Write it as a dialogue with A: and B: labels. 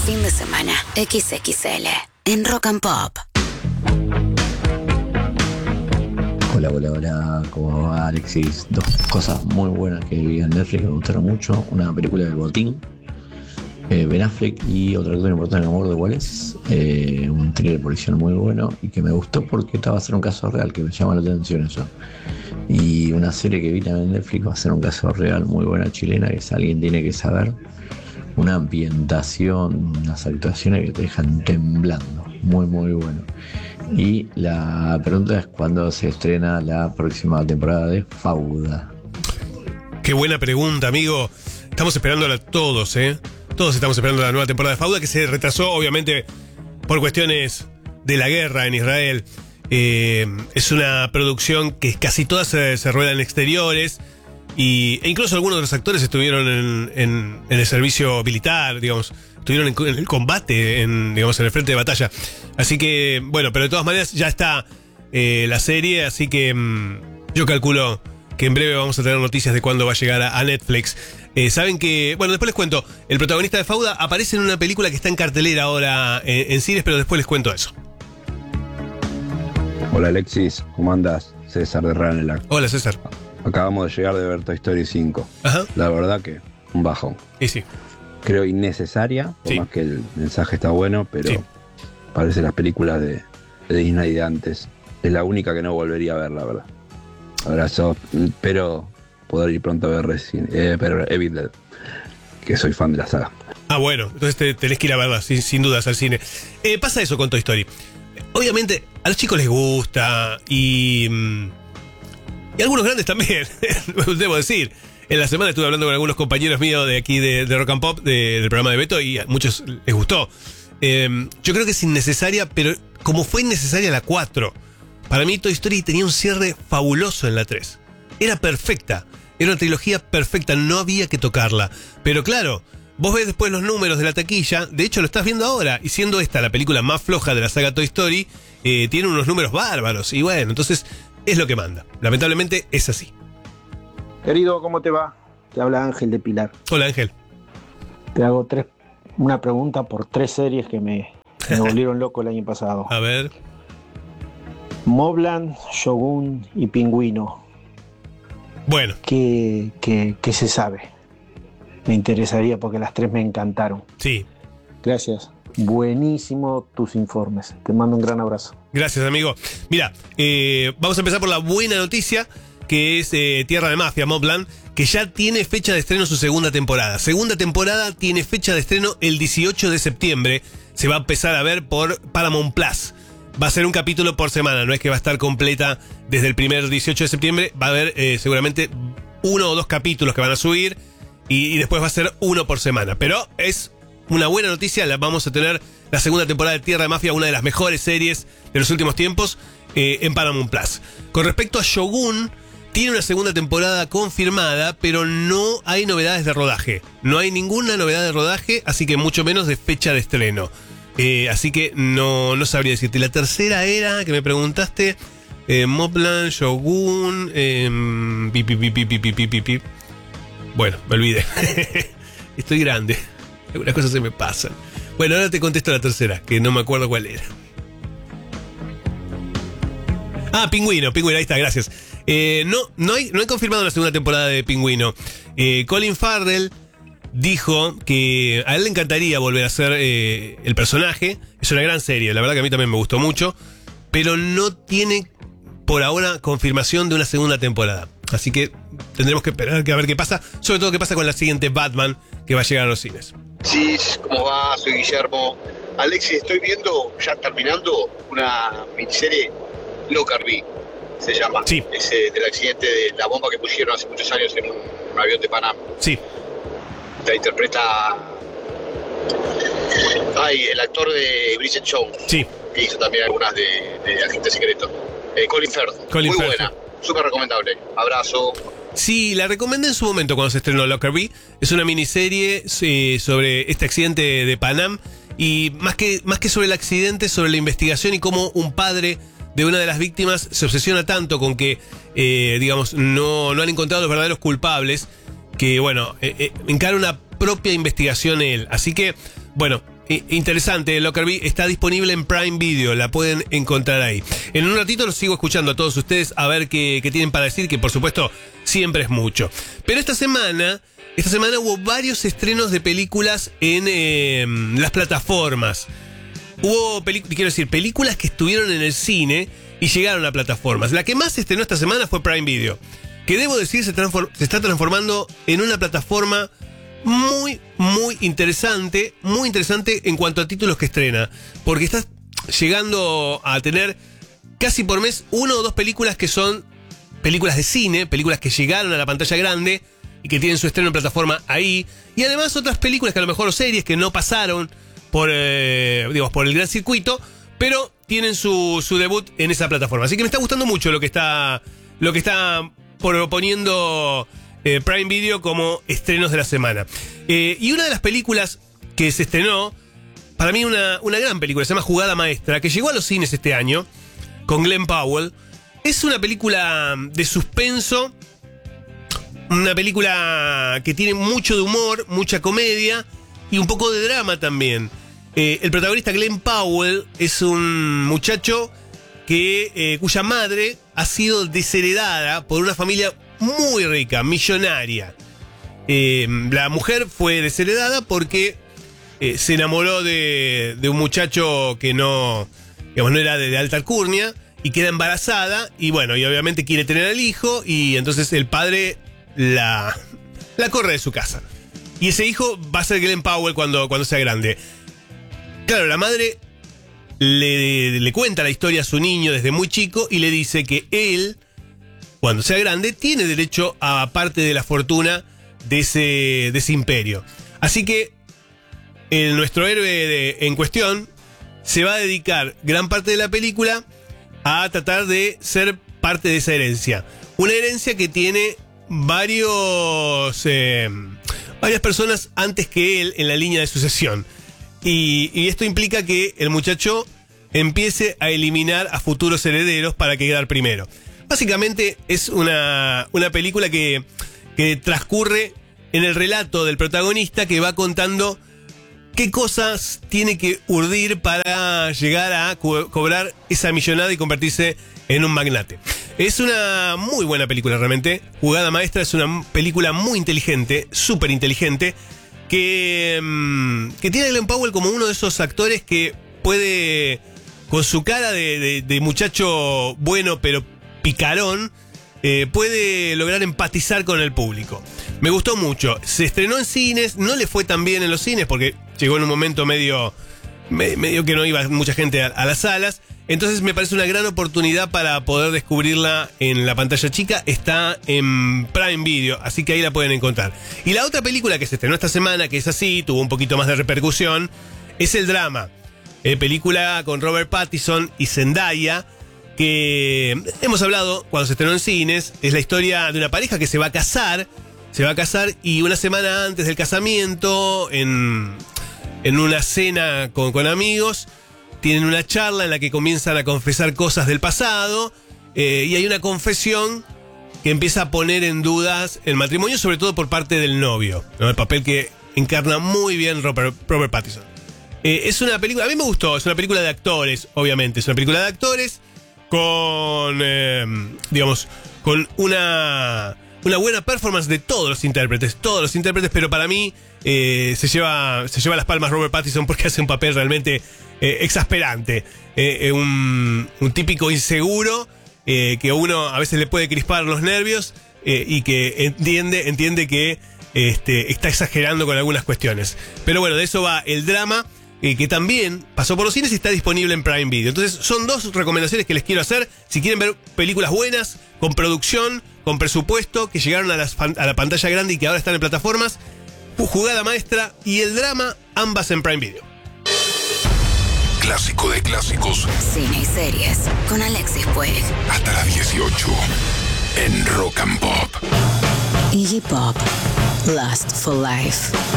A: fin de semana XXL en Rock and Pop.
B: Hola, ¿cómo va, Alexis? Dos cosas muy buenas que vi en Netflix que me gustaron mucho. Una película del Botín, Ben Affleck, y otro actor importante, no me acuerdo cuál es. Un thriller policial muy bueno y que me gustó porque estaba a ser un caso real, que me llama la atención eso. Y una serie que vi también en Netflix va a ser un caso real muy buena chilena, que es Alguien tiene que saber. Una ambientación, unas actuaciones que te dejan temblando. Muy bueno. Y la pregunta es cuándo se estrena la próxima temporada de Fauda.
C: Qué buena pregunta, amigo. Estamos esperándola todos, ¿eh? Todos estamos esperando la nueva temporada de Fauda, que se retrasó, obviamente, por cuestiones de la guerra en Israel. Es una producción que casi todas se rueda en exteriores. E incluso algunos de los actores estuvieron en el servicio militar, digamos. Estuvieron en el combate, digamos, en el frente de batalla. Así que, bueno, pero de todas maneras ya está la serie, así que yo calculo que en breve vamos a tener noticias de cuándo va a llegar a Netflix. Saben que, bueno, después les cuento, el protagonista de Fauda aparece en una película que está en cartelera ahora en cines, pero después les cuento eso.
D: Hola Alexis, ¿cómo andas? César de Ranelac.
C: Hola César.
D: Acabamos de llegar de ver Toy Story 5.
C: Ajá.
D: La verdad que un bajón.
C: Y sí.
D: Creo innecesaria, por
C: Sí.
D: más que el mensaje está bueno, pero
C: Sí.
D: parece las películas de Disney de antes. Es la única que no volvería a ver, la verdad. Abrazo, espero poder ir pronto a ver Evil Dead, que soy fan de la saga.
C: Ah, bueno, entonces tenés que ir a verla, sin dudas, al cine. Pasa eso con Toy Story. Obviamente, a los chicos les gusta y algunos grandes también, debo decir. En la semana estuve hablando con algunos compañeros míos de aquí de Rock and Pop, del programa de Beto, y a muchos les gustó. Yo creo que es innecesaria, pero como fue innecesaria la 4, para mí Toy Story tenía un cierre fabuloso en la 3. Era perfecta, era una trilogía perfecta, no había que tocarla. Pero claro, vos ves después los números de la taquilla, de hecho lo estás viendo ahora, y siendo esta la película más floja de la saga Toy Story, tiene unos números bárbaros, y bueno, entonces es lo que manda. Lamentablemente es así.
E: Querido, ¿cómo te va? Te habla Ángel de Pilar.
C: Hola Ángel.
E: Te hago una pregunta por 3 series que me volvieron loco el año pasado.
C: A ver.
E: Mobland, Shogun y Pingüino.
C: Bueno.
E: ¿Qué se sabe? Me interesaría porque las 3 me encantaron.
C: Sí.
E: Gracias. Buenísimo tus informes. Te mando un gran abrazo.
C: Gracias, amigo. Mira, vamos a empezar por la buena noticia, que es Tierra de Mafia, Mobland, que ya tiene fecha de estreno su segunda temporada. Segunda temporada tiene fecha de estreno el 18 de septiembre. Se va a empezar a ver por Paramount Plus. Va a ser un capítulo por semana, no es que va a estar completa desde el primer 18 de septiembre. Va a haber seguramente 1 o 2 capítulos que van a subir y después va a ser 1 por semana. Pero es una buena noticia, vamos a tener la segunda temporada de Tierra de Mafia, una de las mejores series de los últimos tiempos, en Paramount Plus. Con respecto a Shogun, tiene una segunda temporada confirmada, pero no hay novedades de rodaje. No hay ninguna novedad de rodaje, así que mucho menos de fecha de estreno. Así que no sabría decirte. La tercera era, que me preguntaste, Mobland, Shogun, Bueno, me olvidé. Estoy grande. Algunas cosas se me pasan. Bueno, ahora te contesto la tercera, que no me acuerdo cuál era. Ah, Pingüino, ahí está, gracias. No he confirmado la segunda temporada de Pingüino. Colin Farrell dijo que a él le encantaría volver a ser el personaje. Es una gran serie, la verdad que a mí también me gustó mucho. Pero no tiene por ahora confirmación de una segunda temporada. Así que tendremos que esperar a ver qué pasa. Sobre todo qué pasa con la siguiente Batman que va a llegar a los cines.
F: Sí, ¿cómo va? Soy Guillermo. Alexis, estoy viendo, ya terminando, una miniserie Lockerbie, se llama.
C: Sí.
F: Es del accidente de la bomba que pusieron hace muchos años en un avión de Panam.
C: Sí.
F: La interpreta el actor de Bridget Jones.
C: Sí.
F: Que hizo también algunas de Agente Secreto. Colin Firth. Muy
C: Firth.
F: buena, súper recomendable. Abrazo.
C: Sí, la recomendé en su momento cuando se estrenó Lockerbie. Es una miniserie sobre este accidente de Panam. Y más que sobre el accidente, sobre la investigación y cómo un padre de una de las víctimas se obsesiona tanto con que, digamos, no han encontrado los verdaderos culpables, que, bueno, encara una propia investigación él. Así que, bueno, interesante, Lockerbie, está disponible en Prime Video, la pueden encontrar ahí. En un ratito los sigo escuchando a todos ustedes a ver qué tienen para decir, que por supuesto siempre es mucho. Pero esta semana hubo varios estrenos de películas en las plataformas. Hubo películas que estuvieron en el cine y llegaron a plataformas. La que más se estrenó esta semana fue Prime Video, que debo decir se está transformando en una plataforma muy, muy interesante en cuanto a títulos que estrena, porque está llegando a tener casi por mes 1 o 2 películas que son películas de cine, películas que llegaron a la pantalla grande y que tienen su estreno en plataforma ahí, y además otras películas que a lo mejor, o series que no pasaron por el gran circuito, pero tienen su debut en esa plataforma. Así que me está gustando mucho lo que está proponiendo Prime Video como estrenos de la semana. Y una de las películas que se estrenó, para mí una gran película, se llama Jugada Maestra, que llegó a los cines este año, con Glenn Powell. Es una película de suspenso, una película que tiene mucho de humor, mucha comedia y un poco de drama también. El protagonista Glenn Powell es un muchacho cuya madre ha sido desheredada por una familia muy rica, millonaria. La mujer fue desheredada porque se enamoró de un muchacho que no era de alta alcurnia y queda embarazada y obviamente quiere tener al hijo, y entonces el padre la corre de su casa. Y ese hijo va a ser Glenn Powell cuando sea grande. Claro, la madre le cuenta la historia a su niño desde muy chico y le dice que él, cuando sea grande, tiene derecho a parte de la fortuna de ese imperio. Así que nuestro héroe en cuestión se va a dedicar gran parte de la película a tratar de ser parte de esa herencia. Una herencia que tiene varias personas antes que él en la línea de sucesión. Y esto implica que el muchacho empiece a eliminar a futuros herederos para quedar primero. Básicamente es una película que transcurre en el relato del protagonista, que va contando qué cosas tiene que urdir para llegar a cobrar esa millonada y convertirse en un magnate. Es una muy buena película realmente. Jugada Maestra es una película muy inteligente, súper inteligente, que tiene a Glenn Powell como uno de esos actores que puede, con su cara de muchacho bueno pero picarón, puede lograr empatizar con el público. Me gustó mucho. Se estrenó en cines, no le fue tan bien en los cines porque llegó en un momento medio que no iba mucha gente a las salas. Entonces me parece una gran oportunidad para poder descubrirla en la pantalla chica. Está en Prime Video, así que ahí la pueden encontrar. Y la otra película que se estrenó esta semana, que es así, tuvo un poquito más de repercusión, es El Drama. Película con Robert Pattinson y Zendaya, que hemos hablado cuando se estrenó en cines. Es la historia de una pareja que se va a casar y una semana antes del casamiento, en una cena con amigos, tienen una charla en la que comienzan a confesar cosas del pasado, y hay una confesión que empieza a poner en dudas el matrimonio, sobre todo por parte del novio, ¿no? El papel que encarna muy bien Robert Pattinson. Es una película, a mí me gustó, es una película de actores, obviamente, es una película de actores con una buena performance de todos los intérpretes, pero para mí se lleva las palmas Robert Pattinson porque hace un papel realmente exasperante. Un típico inseguro que uno a veces le puede crispar los nervios y que entiende que está exagerando con algunas cuestiones. Pero bueno, de eso va El Drama, que también pasó por los cines y está disponible en Prime Video. Entonces son dos recomendaciones que les quiero hacer. Si quieren ver películas buenas, con producción, con presupuesto, que llegaron a la pantalla grande y que ahora están en plataformas, Jugada Maestra y El Drama, ambas en Prime Video.
G: Clásico de clásicos.
A: Cine y series con Alexis Puig.
G: Hasta las 18 en Rock and Pop.
A: Iggy Pop, Lust for Life.